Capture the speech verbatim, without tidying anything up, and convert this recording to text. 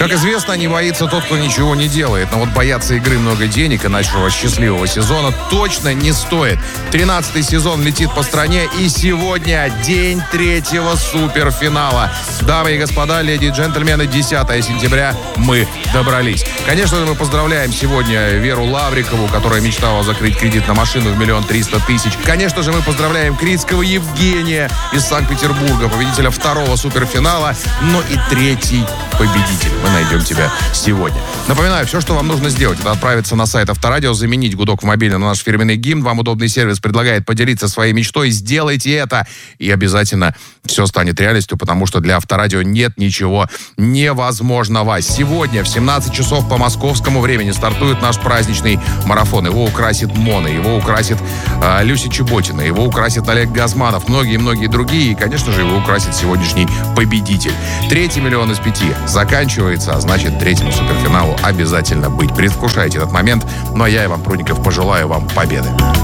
Как известно, не боится тот, кто ничего не делает. Но вот бояться игры много денег и нашего счастливого сезона точно не стоит. тринадцатый сезон летит по стране, и сегодня день третьего суперфинала. Дамы и господа, леди и джентльмены, десятое сентября мы добрались. Конечно же, мы поздравляем сегодня Веру Лаврикову, которая мечтала закрыть кредит на машину в миллион триста тысяч. Конечно же, мы поздравляем Крицкого Евгения из Санкт-Петербурга, победителя второго суперфинала, но и третий победитель. Мы найдем тебя сегодня. Напоминаю, все, что вам нужно сделать, это отправиться на сайт Авторадио, заменить гудок в мобильном на наш фирменный гимн. Вам удобный сервис предлагает поделиться своей мечтой. Сделайте это, и обязательно все станет реальностью, потому что для Авторадио нет ничего невозможного. Сегодня в семнадцать часов по московскому времени стартует наш праздничный марафон. Его украсит Мона, его украсит э, Люся Чеботина, его украсит Олег Газманов, многие-многие другие. И, конечно же, его украсит сегодняшний победитель. Третий миллион из пяти заканчивается, а значит, третьему суперфиналу обязательно быть. Предвкушайте этот момент. Ну а я, Иван Прудников, пожелаю вам победы.